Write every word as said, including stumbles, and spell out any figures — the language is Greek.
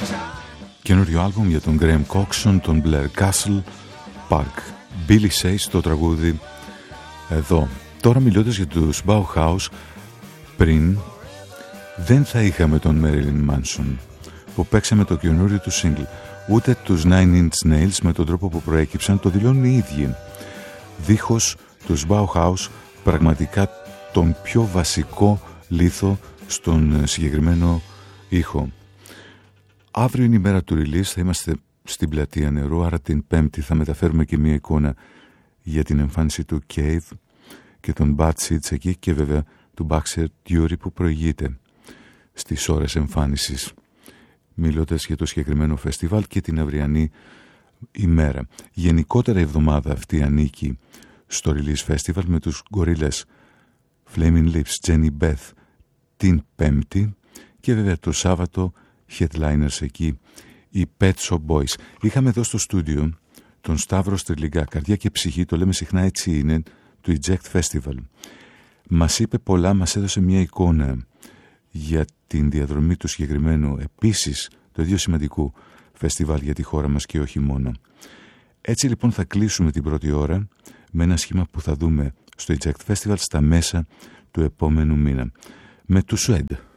Καινούριο άλμπουμ για τον Graham Coxon, τον Blair Castle, Park. Billy Says το τραγούδι εδώ. Τώρα μιλώντας για τους Bauhaus, πριν δεν θα είχαμε τον Marilyn Manson που παίξαμε το καινούριο του single, ούτε τους Nine Inch Nails με τον τρόπο που προέκυψαν, το δηλώνουν οι ίδιοι. Δίχως τους Bauhaus, πραγματικά τον πιο βασικό λίθο στον συγκεκριμένο ήχο. Αύριο είναι η μέρα του release, θα είμαστε στην Πλατεία Νερού, άρα την Πέμπτη θα μεταφέρουμε και μια εικόνα για την εμφάνιση του Cave και των Bad Seeds εκεί και βέβαια του Baxter Dury που προηγείται στις ώρες εμφάνισης, μιλώντας για το συγκεκριμένο φεστιβάλ και την αυριανή ημέρα. Γενικότερα η εβδομάδα αυτή ανήκει στο Release Festival με τους Gorillaz, Flaming Lips, Jenny Beth την Πέμπτη και βέβαια το Σάββατο headliners εκεί οι Pet Shop Boys. Είχαμε εδώ στο στούντιο τον Σταύρο Στριλιγκά, καρδιά και ψυχή, το λέμε συχνά έτσι είναι, του Eject Festival. Μας είπε πολλά, μας έδωσε μια εικόνα για την διαδρομή του συγκεκριμένου, επίσης το ίδιο σημαντικού φεστιβάλ για τη χώρα μας και όχι μόνο. Έτσι λοιπόν θα κλείσουμε την πρώτη ώρα με ένα σχήμα που θα δούμε στο Eject Festival στα μέσα του επόμενου μήνα. Με του Suede.